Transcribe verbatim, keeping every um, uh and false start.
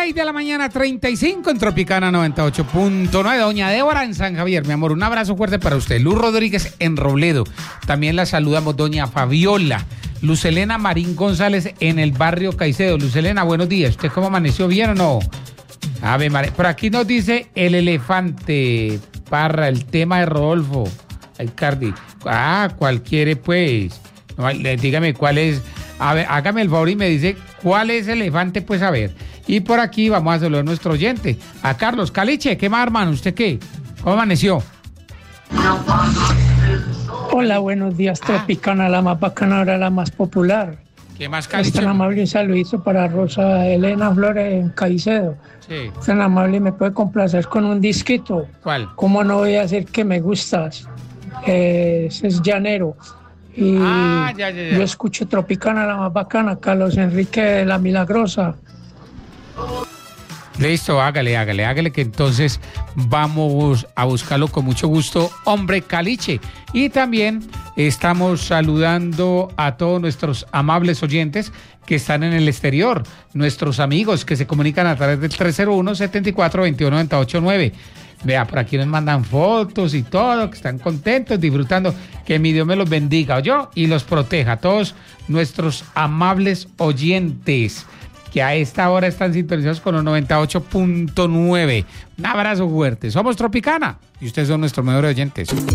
seis de la mañana, treinta y cinco en Tropicana noventa y ocho punto nueve. Doña Débora en San Javier, mi amor, un abrazo fuerte para usted. Luz Rodríguez en Robledo. También la saludamos, doña Fabiola. Luz Elena Marín González en el barrio Caicedo. Luz Elena, buenos días. ¿Usted cómo amaneció? ¿Bien o no? A ver, María. Por aquí nos dice el elefante Parra, el tema de Rodolfo. Ay, Cardi. Ah, ¿cuál quiere, pues? No, dígame cuál es. A ver, hágame el favor y me dice cuál es el elefante, pues a ver. Y por aquí vamos a saludar a nuestro oyente, a Carlos Caliche. ¿Qué más, hermano? ¿Usted qué? ¿Cómo amaneció? Hola, buenos días, Tropicana, ah. La más bacana, ahora la más popular. ¿Qué más, Caliche? Es tan amable y saludito para Rosa Elena Flores en Caicedo. Sí. Es tan amable y me puede complacer con un disquito. ¿Cuál? ¿Cómo no voy a decir que me gustas? Eh, ese es llanero. Y ah, ya, ya, ya. Yo escucho Tropicana, la más bacana, Carlos Enrique de la Milagrosa. Listo, hágale, hágale, hágale, que entonces vamos a buscarlo con mucho gusto, hombre Caliche. Y también estamos saludando a todos nuestros amables oyentes que están en el exterior, nuestros amigos que se comunican a través del tres cero uno, setenta y cuatro, veintiuno, noventa y ocho nueve. Vea, por aquí nos mandan fotos y todo, que están contentos, disfrutando. Que mi Dios me los bendiga, yo y los proteja a todos nuestros amables oyentes que a esta hora están sintonizados con los noventa y ocho punto nueve. Un abrazo fuerte. Somos Tropicana y ustedes son nuestros mejores oyentes.